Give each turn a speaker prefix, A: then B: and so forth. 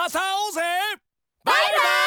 A: た会おうぜ。
B: バイバイ。